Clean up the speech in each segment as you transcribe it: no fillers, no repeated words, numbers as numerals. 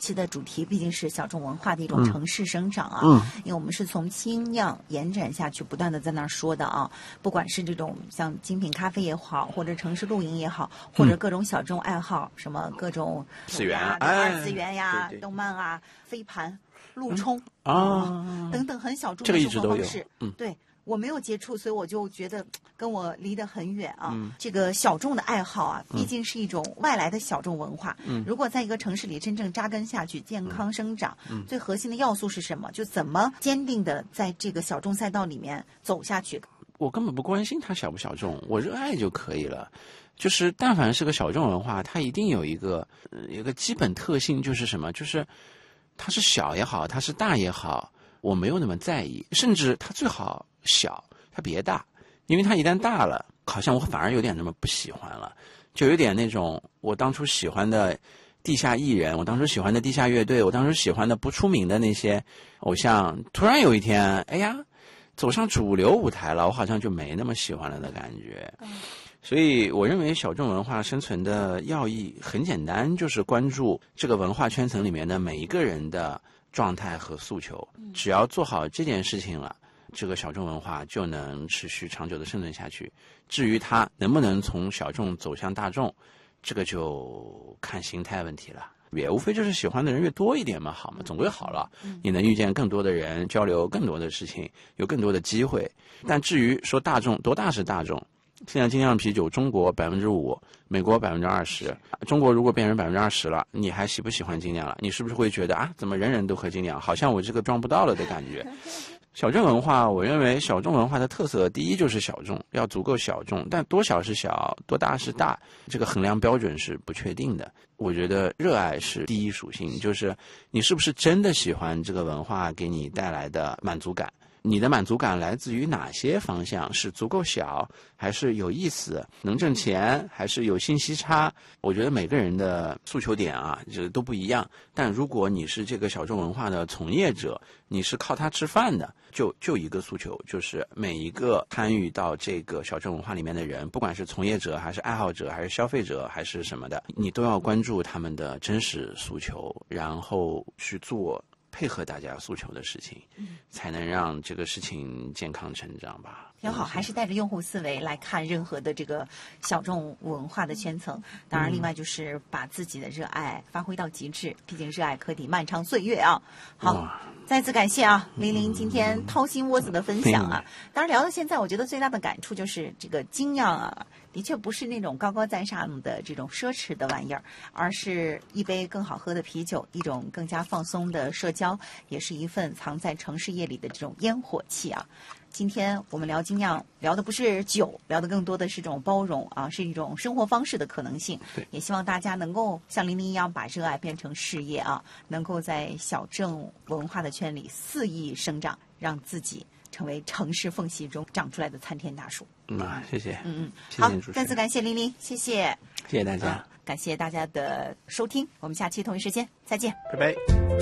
期的主题毕竟是小众文化的一种城市生长啊，因为我们是从精酿延展下去，不断的在那儿说的啊，不管是这种像精品咖啡也好，或者城市露营也好，或者各种小众爱好，什么各种次元二次元呀、 对对动漫啊、飞盘、路冲等等很小众这个的一直都有生活方式，对。我没有接触，所以我就觉得跟我离得很远啊。这个小众的爱好啊，毕竟是一种外来的小众文化。如果在一个城市里真正扎根下去，健康生长，最核心的要素是什么？就怎么坚定的在这个小众赛道里面走下去。 我根本不关心它小不小众，我热爱就可以了。就是但凡是个小众文化，它一定有一个基本特性，就是什么？就是它是小也好，它是大也好，我没有那么在意，甚至它最好小，它别大，因为它一旦大了，好像我反而有点那么不喜欢了，就有点那种我当初喜欢的地下艺人，我当初喜欢的地下乐队，我当初喜欢的不出名的那些偶像，突然有一天，哎呀，走上主流舞台了，我好像就没那么喜欢了的感觉。所以我认为小众文化生存的要义很简单，就是关注这个文化圈层里面的每一个人的状态和诉求，只要做好这件事情了，这个小众文化就能持续长久的生存下去。至于它能不能从小众走向大众，这个就看心态问题了。也无非就是喜欢的人越多一点嘛，好嘛，总归好了。你能遇见更多的人，交流更多的事情，有更多的机会。但至于说大众多大是大众，现在精酿啤酒中国5%，美国20%，中国如果变成20%了，你还喜不喜欢精酿了？你是不是会觉得啊，怎么人人都喝精酿，好像我这个装不到了的感觉？小众文化，我认为小众文化的特色，第一就是小众，要足够小众，但多小是小，多大是大，这个衡量标准是不确定的。我觉得热爱是第一属性，就是你是不是真的喜欢这个文化给你带来的满足感。你的满足感来自于哪些方向？是足够小，还是有意思，能挣钱，还是有信息差？我觉得每个人的诉求点啊，这都不一样。但如果你是这个小众文化的从业者，你是靠它吃饭的，就一个诉求，就是每一个参与到这个小众文化里面的人，不管是从业者，还是爱好者，还是消费者，还是什么的，你都要关注他们的真实诉求，然后去做配合大家诉求的事情，才能让这个事情健康成长吧。 挺好，还是带着用户思维来看任何的这个小众文化的圈层。当然，另外就是把自己的热爱发挥到极致，毕竟热爱可抵漫长岁月啊。好，再次感谢啊，林林今天掏心窝子的分享啊。当然聊到现在，我觉得最大的感触就是这个精酿啊，的确不是那种高高在上的这种奢侈的玩意儿，而是一杯更好喝的啤酒，一种更加放松的社交，也是一份藏在城市夜里的这种烟火气啊。今天我们聊精酿，聊的不是酒，聊的更多的是这种包容啊，是一种生活方式的可能性。也希望大家能够像林林一样，把热爱变成事业啊，能够在小众文化的圈里肆意生长，让自己成为城市缝隙中长出来的参天大树。 谢谢。 好，再次感谢林林，谢谢， 谢谢大家， 感谢大家的收听，我们下期同一时间再见， 拜拜。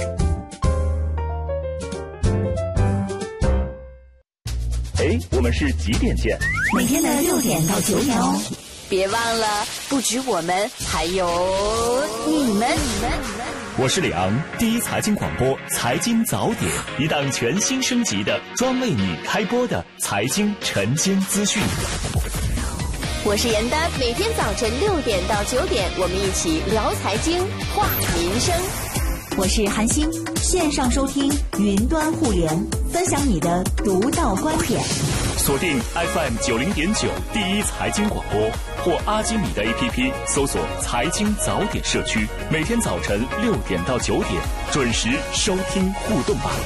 我们是几点见？ 每天的6点到9点哦。 别忘了，不止我们，还有你们。 我是李昂，第一财经广播财经早点，一档全新升级的专为你开播的财经晨间资讯。 我是严丹，每天早晨6点到9点，我们一起聊财经，话民生。 我是韩星，线上收听，云端互联，分享你的独到观点。 锁定 FM90.9第一财经广播或阿基米的 APP， 搜索财经早点社区，每天早晨6点到9点准时收听互动吧。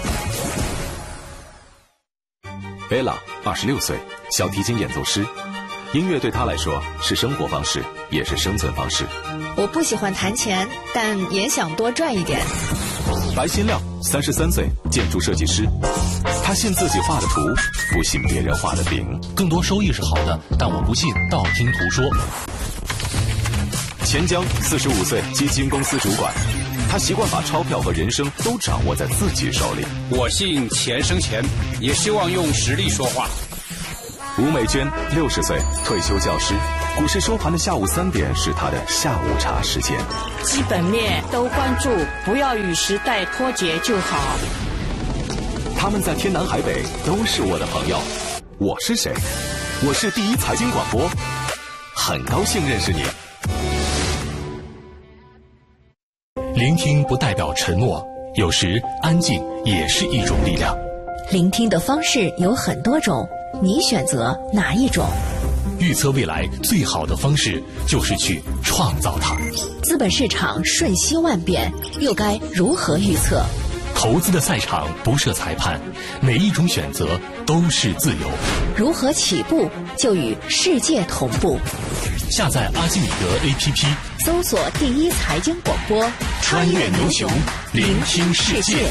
贝拉26岁，小提琴演奏师。音乐对他来说是生活方式，也是生存方式。 我不喜欢弹钱，但也想多赚一点。 白新亮33岁，建筑设计师。他信自己画的图，不信别人画的饼。 更多收益是好的，但我不信道听途说。 钱江45岁，基金公司主管。他习惯把钞票和人生都掌握在自己手里。 我信钱生钱，也希望用实力说话。 吴美娟60岁，退休教师。 股市收盘的下午3点是他的下午茶时间。 基本面都关注，不要与时代脱节就好。 他们在天南海北都是我的朋友。我是谁？我是第一财经广播，很高兴认识你。 聆听不代表沉默，有时安静也是一种力量。 聆听的方式有很多种，你选择哪一种？ 预测未来最好的方式就是去创造它。 资本市场瞬息万变，又该如何预测？ 投资的赛场不设裁判，每一种选择都是自由。 如何起步就与世界同步？ 下载阿基米德 APP， 搜索第一财经广播， 穿越牛熊，聆听世界。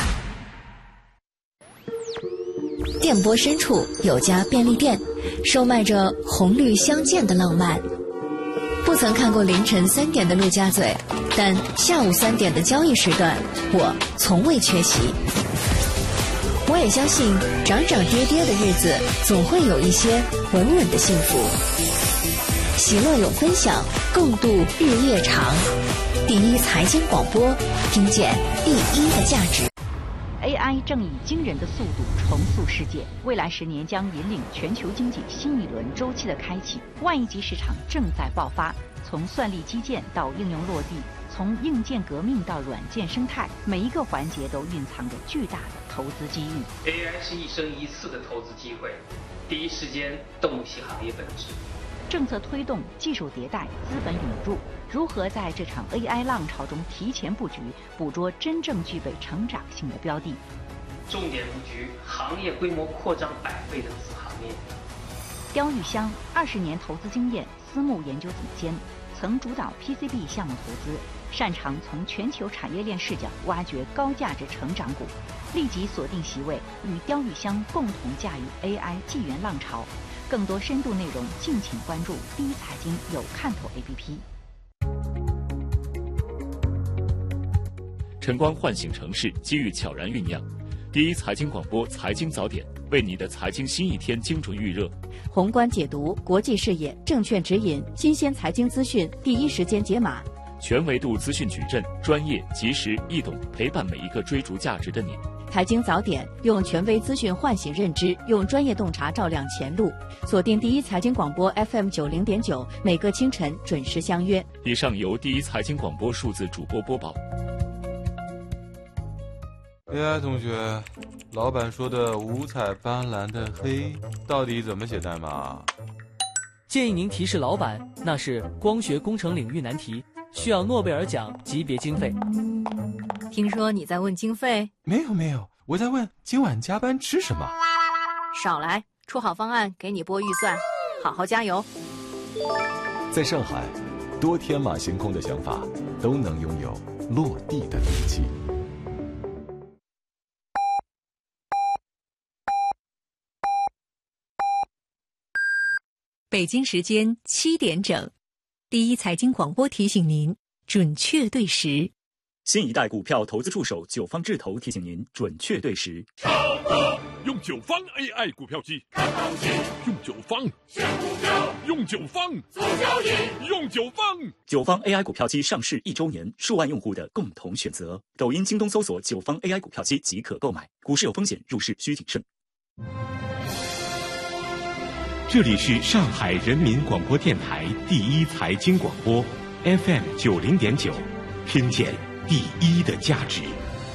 电波深处有家便利店，售卖着红绿相间的浪漫。不曾看过凌晨3点的陆家嘴，但下午3点的交易时段，我从未缺席。我也相信，涨涨跌跌的日子，总会有一些稳稳的幸福。喜乐有分享，共度日夜长。第一财经广播，听见第一的价值。 AI 正以惊人的速度重塑世界，未来10年将引领全球经济新一轮周期的开启。万亿级市场正在爆发，从算力基建到应用落地，从硬件革命到软件生态，每一个环节都蕴藏着巨大的投资机遇。 AI 是一生一次的投资机会，第一时间洞悉行业本质。 政策推动、技术迭代、资本涌入，如何在这场 AI 浪潮中提前布局，捕捉真正具备成长性的标的？ 重点布局行业规模扩张100倍的子行业。 刁玉香20年投资经验，私募研究总监，曾主导 PCB 项目投资，擅长从全球产业链视角挖掘高价值成长股。立即锁定席位，与刁玉香共同驾驭 AI 纪元浪潮。更多深度内容，敬请关注第一财经有看头 APP。 晨光唤醒城市，机遇悄然酝酿。第一财经广播财经早点，为你的财经新一天精准预热。 宏观解读，国际视野，证券指引，新鲜财经资讯，第一时间解码。 全维度资讯矩阵，专业、及时、易懂，陪伴每一个追逐价值的你。 财经早点，用权威资讯唤醒认知，用专业洞察照亮前路。锁定第一财经广播 FM 90.9，每个清晨准时相约。 以上由第一财经广播数字主播播报。 AI 同学，老板说的五彩斑斓的黑，到底怎么写代码？ 建议您提示老板，那是光学工程领域难题，需要诺贝尔奖级别经费。 听说你在问经费？ 没有，我在问今晚加班吃什么。 少来，出好方案给你拨预算，好好加油。 在上海，多天马行空的想法都能拥有落地的力气。 北京时间7点整，第一财经广播提醒您准确对时。 新一代股票投资助手九方智投提醒您准确对时。 用九方 AI 股票机，看行情，用九方选股票，用九方做交易，用九方。 九方 AI 股票机上市1周年，数万用户的共同选择。抖音、京东搜索九方 AI 股票机即可购买。股市有风险，入市需谨慎。 这里是上海人民广播电台第一财经广播 FM 90.9，听见第一的价值。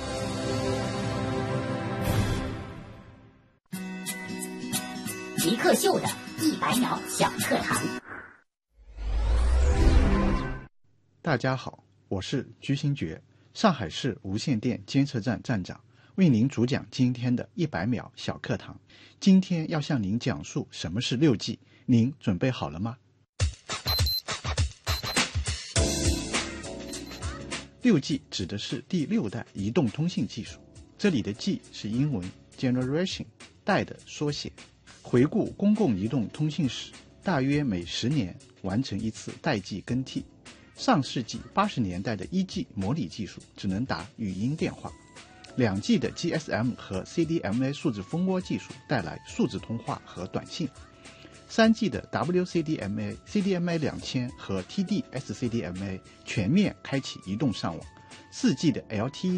极客秀的100秒小课堂。 大家好，我是居新觉，上海市无线电监测站站长，为您主讲今天的100秒小课堂。今天要向您讲述什么是6G，您准备好了吗？6G 指的是第6代移动通信技术，这里的 G 是英文 Generation 代的缩写。回顾公共移动通信史，大约每10年完成一次代际更替。上世纪80年代的1G 模拟技术只能打语音电话，2G 的 GSM 和 CDMA 数字蜂窝技术带来数字通话和短信 3G 的 WCDMA、CDMA 2000和 TD-SCDMA 全面开启移动上网，4G 的 LTE